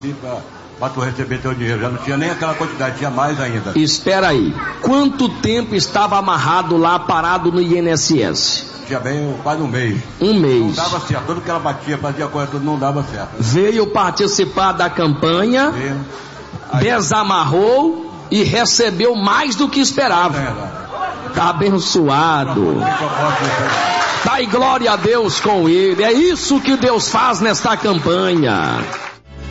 para tu receber teu dinheiro. Já não tinha nem aquela quantidade, tinha mais ainda. Espera aí, quanto tempo estava amarrado lá, parado no INSS? Tinha bem quase um mês. Um mês. Não dava certo, tudo que ela batia, fazia coisa, tudo não dava certo. Veio participar da campanha, desamarrou e recebeu mais do que esperava. Tá abençoado. Dai glória a Deus com ele. É isso que Deus faz nesta campanha.